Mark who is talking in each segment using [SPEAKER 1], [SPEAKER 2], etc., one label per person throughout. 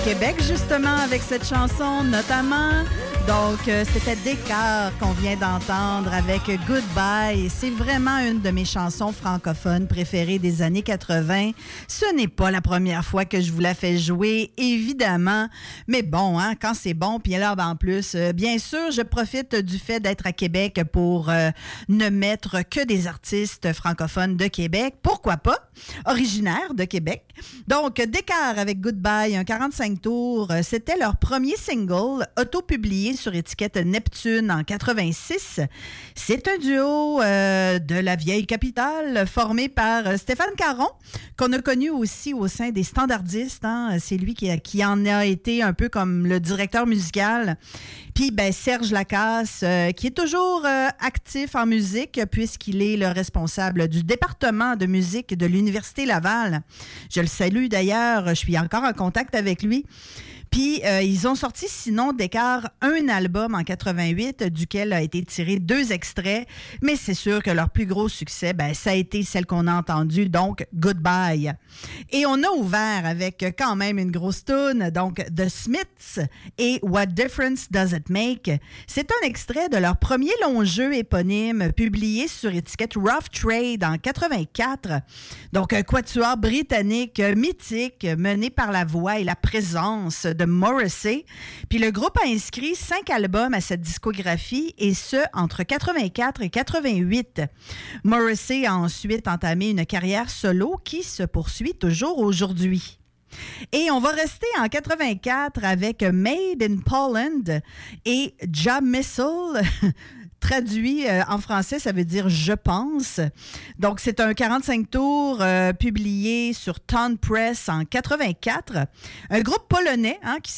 [SPEAKER 1] Québec, justement, avec cette chanson, notamment. Donc, c'était Descartes qu'on vient d'entendre avec Goodbye. C'est vraiment une de mes chansons francophones préférées des années 80. Ce n'est pas la première fois que je vous la fais jouer, évidemment. Mais bon, hein, quand c'est bon, puis là, en plus, bien sûr, je profite du fait d'être à Québec pour ne mettre que des artistes francophones de Québec. Pourquoi pas? Originaires de Québec. Donc, Descartes avec Goodbye, un 45 tours, c'était leur premier single auto-publié sur étiquette Neptune en 86. C'est un duo de la vieille capitale formé par Stéphane Caron, qu'on a connu aussi au sein des Standardistes. Hein. C'est lui qui en a été un peu comme le directeur musical. Puis Serge Lacasse, qui est toujours actif en musique puisqu'il est le responsable du département de musique de l'Université Laval. Je le salue d'ailleurs, je suis encore en contact avec lui. Puis, ils ont sorti, sinon, Descartes, un album en 88, duquel a été tiré 2 extraits. Mais c'est sûr que leur plus gros succès, ça a été celle qu'on a entendue, donc Goodbye. Et on a ouvert avec quand même une grosse toune, donc The Smiths et What Difference Does It Make? C'est un extrait de leur premier long jeu éponyme, publié sur étiquette Rough Trade en 84. Donc, un quatuor britannique mythique, mené par la voix et la présence de Morrissey. Puis le groupe a inscrit 5 albums à cette discographie, et ce, entre 84 et 88. Morrissey a ensuite entamé une carrière solo qui se poursuit toujours aujourd'hui. Et on va rester en 84 avec Made in Poland et Ja Missile. Traduit en français, ça veut dire « je pense ». Donc, c'est un 45 tours publié sur Tone Press en 84. Un groupe polonais,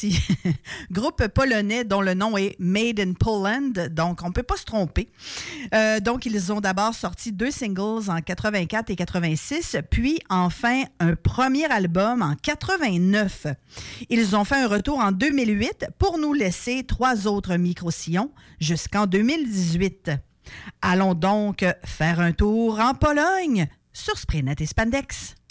[SPEAKER 1] groupe polonais dont le nom est Made in Poland, donc on ne peut pas se tromper. Donc, ils ont d'abord sorti 2 singles en 84 et 86, puis enfin un premier album en 89. Ils ont fait un retour en 2008 pour nous laisser 3 autres micro-sillons jusqu'en 2018. Allons donc faire un tour en Pologne sur Spraynet et Spandex.